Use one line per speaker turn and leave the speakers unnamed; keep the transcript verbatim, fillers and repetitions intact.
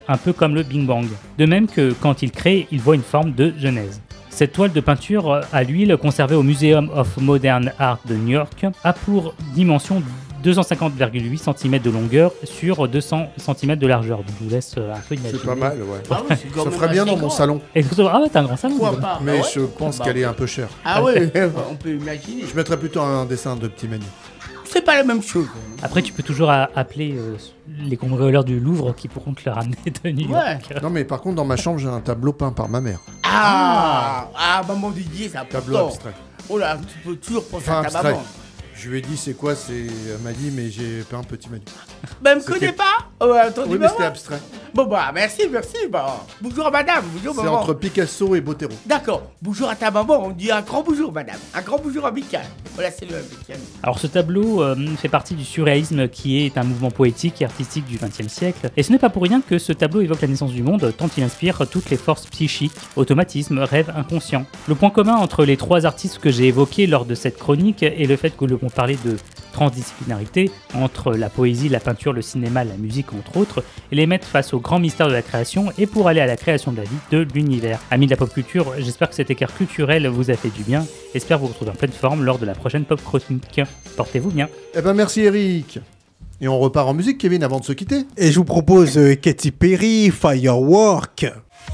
un peu comme le Big Bang. De même que quand il crée, il voit une forme de genèse. Cette toile de peinture à l'huile, conservée au Museum of Modern Art de New York, a pour dimension deux cent cinquante virgule huit centimètres de longueur sur deux cents centimètres de largeur. Donc je vous laisse un peu imaginer.
C'est pas mal, ouais.
Ah oui, c'est quand
Ça
même
ferait bien
assez
dans mon
grand.
salon.
Et surtout- ah ouais, t'as un grand salon.
Pourquoi
dis donc.
pas
Mais
Ah ouais
je pense
Bah,
qu'elle est un peu chère.
Ah ouais, on peut imaginer.
Je mettrais plutôt un dessin de petit Manu.
C'est pas la même chose.
Après, tu peux toujours a- appeler euh, les cambrioleurs du Louvre qui pourront te le ramener de New
Ouais.
York.
Non, mais par contre, dans ma chambre, j'ai un tableau peint par ma mère.
Ah Ah, maman Didier, c'est
Tableau
important.
abstrait.
Oh là, tu peux toujours penser
Enfin,
à ta
abstrait.
maman.
Je lui ai dit, c'est quoi c'est... Elle m'a dit, mais j'ai peint un petit Manu.
Bah, elle me
C'était-
connaît pas Oh, attends,
Oui,
dis
mais
maman.
c'était abstrait.
Bon, bah, merci, merci. Bah, bonjour à madame, bonjour
C'est
maman.
entre Picasso et Botero.
D'accord, bonjour à ta maman, on dit un grand bonjour madame. Un grand bonjour amical. Voilà, c'est le amical.
Alors ce tableau euh, fait partie du surréalisme qui est un mouvement poétique et artistique du vingtième siècle. Et ce n'est pas pour rien que ce tableau évoque la naissance du monde tant il inspire toutes les forces psychiques, automatismes, rêves inconscients. Le point commun entre les trois artistes que j'ai évoqués lors de cette chronique est le fait que l'on parlait de transdisciplinarité entre la poésie, la peinture, le cinéma, la musique entre autres, et les mettre face au grand mystère de la création et pour aller à la création de la vie, de l'univers. Amis de la pop culture, j'espère que cet écart culturel vous a fait du bien. J'espère vous retrouver en pleine forme lors de la prochaine pop chronique. Portez-vous bien.
Eh ben, merci Eric. Et on repart en musique, Kevin, avant de se quitter.
Et je vous propose euh, Katy Perry, Firework.